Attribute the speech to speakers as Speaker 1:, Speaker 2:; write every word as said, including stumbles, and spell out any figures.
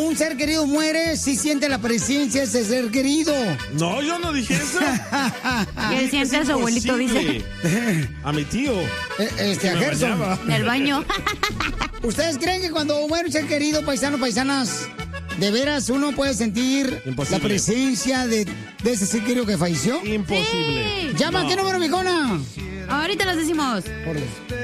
Speaker 1: un ser querido muere, sí siente la presencia de ese ser querido.
Speaker 2: No, yo no dije eso.
Speaker 3: Y él siente a su abuelito, dice.
Speaker 2: A mi tío.
Speaker 1: Eh, Este, a
Speaker 2: Me
Speaker 1: Gerson.
Speaker 2: bañaba.
Speaker 3: En el baño.
Speaker 1: ¿Ustedes creen que cuando muere un ser querido, paisanos, paisanas, de veras uno puede sentir
Speaker 2: Imposible.
Speaker 1: la presencia de, de ese ser querido que falleció?
Speaker 2: Imposible.
Speaker 3: Sí.
Speaker 1: Llama,
Speaker 2: No.
Speaker 1: ¿qué número, mijona?
Speaker 3: Ahorita los decimos.
Speaker 1: Por Dios.